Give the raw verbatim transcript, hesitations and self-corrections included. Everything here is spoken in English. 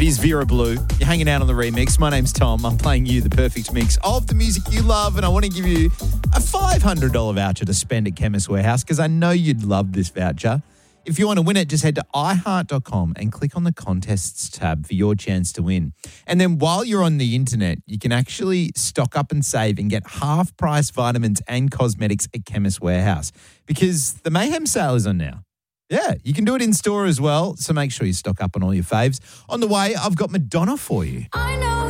is Vera Blue. You're hanging out on the remix. My name's Tom. I'm playing you the perfect mix of the music you love, and I want to give you a five hundred dollars voucher to spend at Chemist Warehouse because I know you'd love this voucher. If you want to win it, just head to i heart dot com and click on the contests tab for your chance to win. And then while you're on the internet, you can actually stock up and save and get half-price vitamins and cosmetics at Chemist Warehouse because the Mayhem sale is on now. Yeah, you can do it in store as well, so make sure you stock up on all your faves. On the way, I've got Madonna for you. I know.